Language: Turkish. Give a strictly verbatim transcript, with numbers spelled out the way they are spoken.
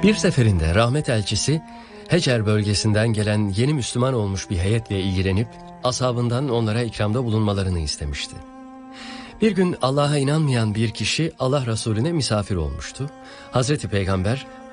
Bir seferinde rahmet elçisi Hecer bölgesinden gelen yeni Müslüman olmuş bir heyetle ilgilenip ashabından onlara ikramda bulunmalarını istemişti. Bir gün Allah'a inanmayan bir kişi Allah Resulüne misafir olmuştu. Hazreti Peygamber